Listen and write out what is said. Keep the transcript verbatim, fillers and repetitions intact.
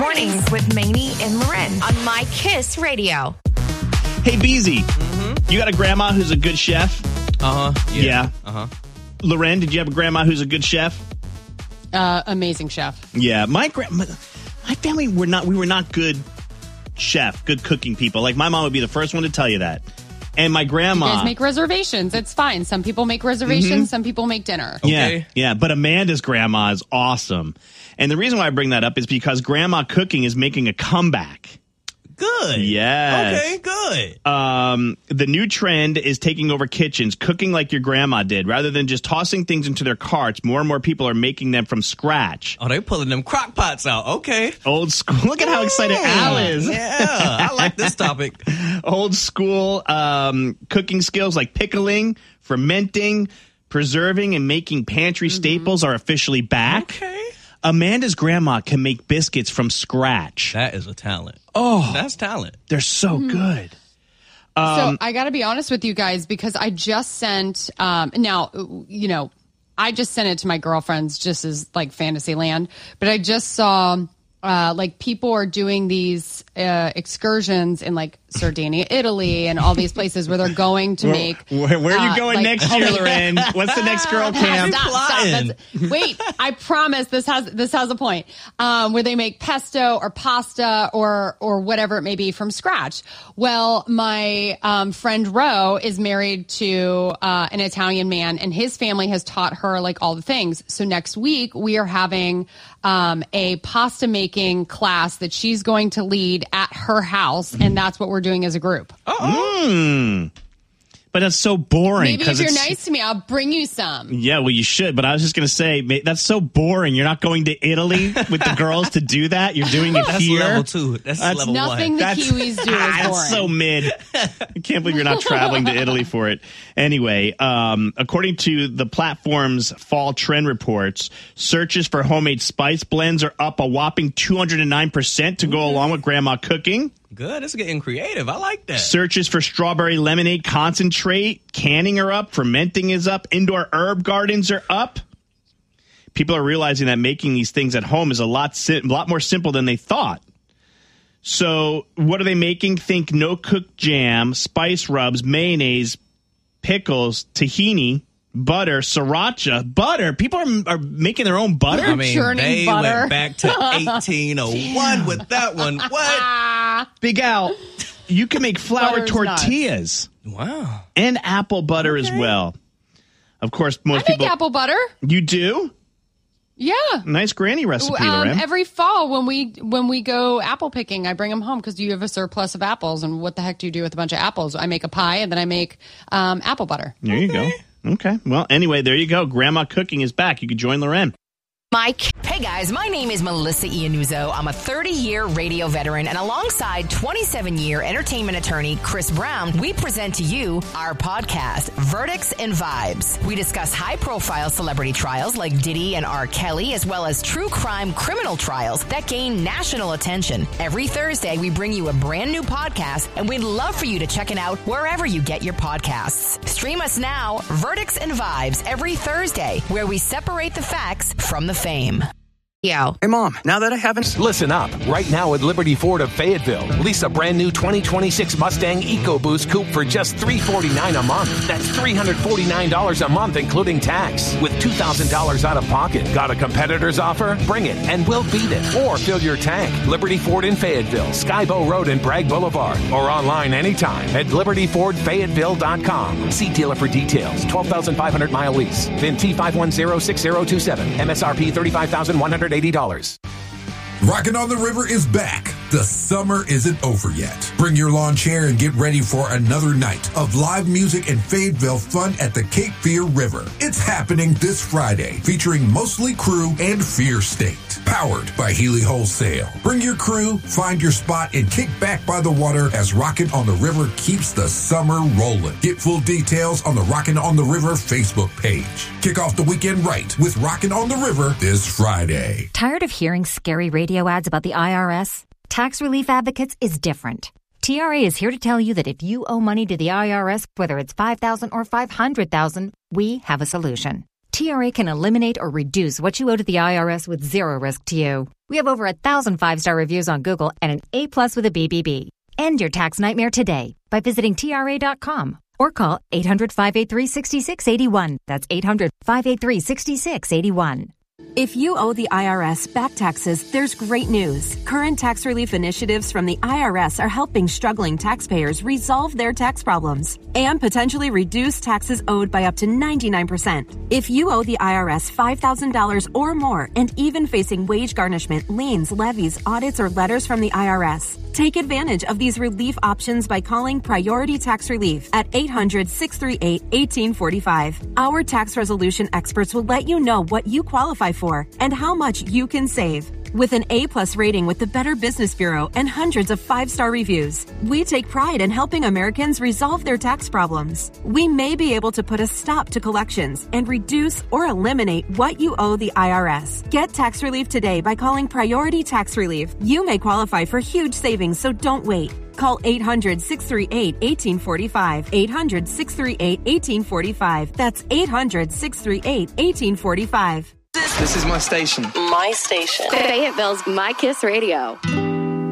Mornings with Maney and Loren on My Kiss Radio. Hey, Beezy, mm-hmm. you got a grandma who's a good chef? Uh-huh. Yeah. yeah. Uh-huh. Loren, did you have a grandma who's a good chef? Uh, amazing chef. Yeah. My gra- my, my family were not, we were not good chef, good cooking people. Like, my mom would be the first one to tell you that. And my grandma... You guys make reservations. It's fine. Some people make reservations. Mm-hmm. Some people make dinner. Okay. Yeah, yeah. But Amanda's grandma is awesome. And the reason why I bring that up is because grandma cooking is making a comeback. Good. Yes. Okay, good. Um, the new trend is taking over kitchens, cooking like your grandma did. Rather than just tossing things into their carts, more and more people are making them from scratch. Oh, they're pulling them crock pots out. Okay. Old school. Look at how excited Al is. Yeah, I like this topic. Old school um, cooking skills like pickling, fermenting, preserving, and making pantry mm-hmm. staples are officially back. Okay. Amanda's grandma can make biscuits from scratch. That is a talent. Oh, that's talent. They're so mm-hmm. good. Um, so I got to be honest with you guys because I just sent, um, now, you know, I just sent it to my girlfriends just as like fantasy land, but I just saw uh, like people are doing these uh, excursions in like Sardinia, Italy, and all these places where they're going to where, make. Where, where are you uh, going like, next year, Loren? What's the next girl camp? Stop, stop. That's, wait, I promise this has this has a point. Um, where they make pesto or pasta or or whatever it may be from scratch. Well, my um, friend Ro is married to uh, an Italian man, and his family has taught her like all the things. So next week we are having um, a pasta making class that she's going to lead at her house, and that's what we're doing as a group. Oh, mm. But that's so boring. Maybe if you're nice to me, I'll bring you some. Yeah, well, you should. But I was just going to say, that's so boring. You're not going to Italy with the girls to do that. You're doing it that's here. That's level two. That's, that's level nothing one. the that's, Kiwis do is boring. That's so mid. I can't believe you're not traveling to Italy for it. Anyway, um, according to the platform's fall trend reports, searches for homemade spice blends are up a whopping two hundred nine percent to go mm-hmm. along with grandma cooking. Good. It's getting creative. I like that. Searches for strawberry lemonade concentrate, canning are up, fermenting is up, indoor herb gardens are up. People are realizing that making these things at home is a lot, si- a lot more simple than they thought. So what are they making? Think no-cook jam, spice rubs, mayonnaise, pickles, tahini, butter, sriracha, butter. People are, are making their own butter? I mean, Churning they butter. went back to eighteen oh one with that one. What? Big Al, you can make flour Butter's tortillas. Nuts. Wow. And apple butter okay. as well. Of course, most I people... make apple butter. You do? Yeah. Nice granny recipe, um, Loren. Every fall when we when we go apple picking, I bring them home because you have a surplus of apples. And what the heck do you do with a bunch of apples? I make a pie and then I make um, apple butter. There you okay. go. Okay. Well, anyway, there you go. Grandma cooking is back. You can join Loren. Mike. Hey guys, my name is Melissa Iannuzzo. I'm a thirty-year radio veteran, and alongside twenty-seven-year entertainment attorney Chris Brown, we present to you our podcast, Verdicts and Vibes. We discuss high-profile celebrity trials like Diddy and R. Kelly, as well as true crime criminal trials that gain national attention. Every Thursday, we bring you a brand new podcast, and we'd love for you to check it out wherever you get your podcasts. Stream us now, Verdicts and Vibes, every Thursday, where we separate the facts from the fame. Yeah. Hey, Mom, now that I haven't... Listen up. Right now at Liberty Ford of Fayetteville, lease a brand new twenty twenty-six Mustang EcoBoost Coupe for just three hundred forty-nine dollars a month. That's three hundred forty-nine dollars a month, including tax, with two thousand dollars out of pocket. Got a competitor's offer? Bring it, and we'll beat it. Or fill your tank. Liberty Ford in Fayetteville, Skybow Road and Bragg Boulevard. Or online anytime at liberty ford fayetteville dot com. See dealer for details. twelve thousand five hundred mile lease. V I N T five one zero six zero two seven. M S R P thirty-five thousand one hundred eighty dollars. Rockin' on the River is back. The summer isn't over yet. Bring your lawn chair and get ready for another night of live music and Fayetteville fun at the Cape Fear River. It's happening this Friday, featuring Mostly Crew and Fear State. Powered by Healy Wholesale. Bring your crew, find your spot, and kick back by the water as Rockin' on the River keeps the summer rolling. Get full details on the Rockin' on the River Facebook page. Kick off the weekend right with Rockin' on the River this Friday. Tired of hearing scary radio ads about the I R S? Tax Relief Advocates is different. T R A is here to tell you that if you owe money to the I R S, whether it's five thousand dollars or five hundred thousand dollars, we have a solution. T R A can eliminate or reduce what you owe to the I R S with zero risk to you. We have over a thousand five-star reviews on Google and an A plus with a B B B. End your tax nightmare today by visiting T R A dot com or call eight hundred, five eight three, six six eight one. That's eight hundred, five eight three, six six eight one. If you owe the I R S back taxes, there's great news. Current tax relief initiatives from the I R S are helping struggling taxpayers resolve their tax problems and potentially reduce taxes owed by up to ninety-nine percent. If you owe the I R S five thousand dollars or more and even facing wage garnishment, liens, levies, audits, or letters from the I R S, take advantage of these relief options by calling Priority Tax Relief at eight hundred, six three eight, one eight four five. Our tax resolution experts will let you know what you qualify for and how much you can save. With an A-plus rating with the Better Business Bureau and hundreds of five-star reviews, we take pride in helping Americans resolve their tax problems. We may be able to put a stop to collections and reduce or eliminate what you owe the I R S. Get tax relief today by calling Priority Tax Relief. You may qualify for huge savings, so don't wait. Call eight hundred, six three eight, one eight four five. eight hundred, six three eight, one eight four five. That's eight hundred, six three eight, one eight four five. This is my station. My station. Fayetteville's My Kiss Radio.